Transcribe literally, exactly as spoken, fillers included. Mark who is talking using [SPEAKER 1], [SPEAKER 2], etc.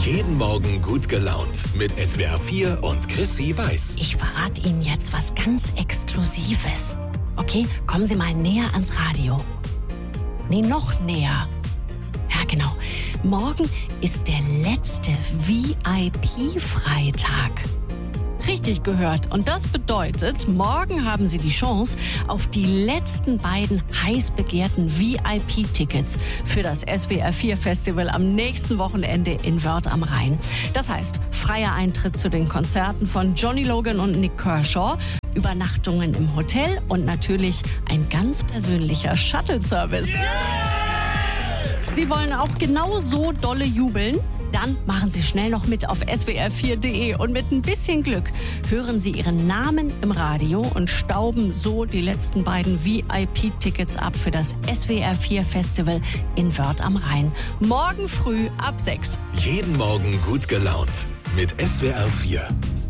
[SPEAKER 1] Jeden Morgen gut gelaunt mit S W R vier und Chrissy Weiß.
[SPEAKER 2] Ich verrate Ihnen jetzt was ganz Exklusives. Okay, kommen Sie mal näher ans Radio. Nee, noch näher. Ja, genau. Morgen ist der letzte V I P-Freitag. Richtig gehört. Und das bedeutet, morgen haben Sie die Chance auf die letzten beiden heiß begehrten V I P-Tickets für das S W R vier Festival am nächsten Wochenende in Wörth am Rhein. Das heißt, freier Eintritt zu den Konzerten von Johnny Logan und Nik Kershaw, Übernachtungen im Hotel und natürlich ein ganz persönlicher Shuttle-Service. Yeah! Sie wollen auch genau so dolle jubeln? Dann machen Sie schnell noch mit auf S W R vier punkt de und mit ein bisschen Glück hören Sie Ihren Namen im Radio und stauben so die letzten beiden V I P-Tickets ab für das S W R vier Festival in Wörth am Rhein. Morgen früh ab sechs.
[SPEAKER 1] Jeden Morgen gut gelaunt mit S W R vier.